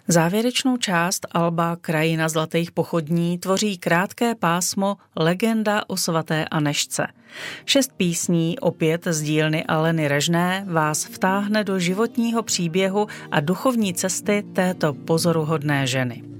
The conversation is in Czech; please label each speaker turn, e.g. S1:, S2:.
S1: Závěrečnou část alba Krajina zlatých pochodní tvoří krátké pásmo Legenda o svaté Anežce. 6 písní, opět z dílny Aleny Režné, vás vtáhne do životního příběhu a duchovní cesty této pozoruhodné ženy.